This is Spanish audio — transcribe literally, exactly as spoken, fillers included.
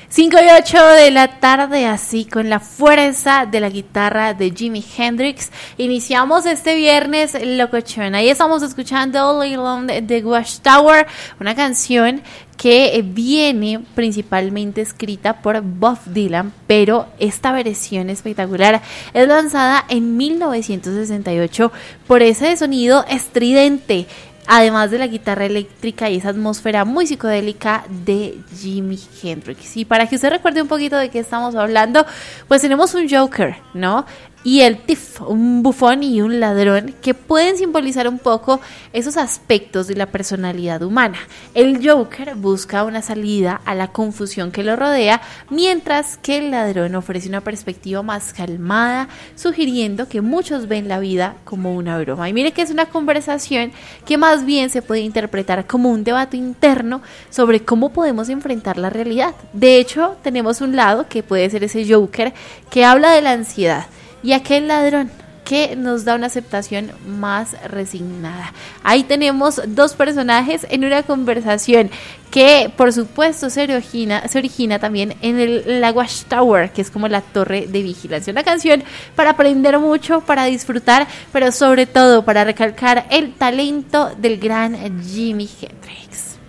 cinco y ocho de la tarde, así con la fuerza de la guitarra de Jimi Hendrix. Iniciamos este viernes locochón. Ahí estamos escuchando All Alone de Watchtower, una canción que viene principalmente escrita por Bob Dylan, pero esta versión espectacular es lanzada en mil novecientos sesenta y ocho por ese sonido estridente, además de la guitarra eléctrica y esa atmósfera muy psicodélica de Jimi Hendrix. Y para que usted recuerde un poquito de qué estamos hablando, pues tenemos un Joker, ¿no? Y el Thief, un bufón y un ladrón, que pueden simbolizar un poco esos aspectos de la personalidad humana. El Joker busca una salida a la confusión que lo rodea, mientras que el ladrón ofrece una perspectiva más calmada, sugiriendo que muchos ven la vida como una broma. Y mire que es una conversación que más bien se puede interpretar como un debate interno sobre cómo podemos enfrentar la realidad. De hecho, tenemos un lado que puede ser ese Joker que habla de la ansiedad, y aquel ladrón que nos da una aceptación más resignada. Ahí tenemos dos personajes en una conversación que, por supuesto, se origina, se origina también en el, la Watchtower, que es como la torre de vigilancia. Una canción para aprender mucho, para disfrutar, pero sobre todo para recalcar el talento del gran Jimi Hendrix.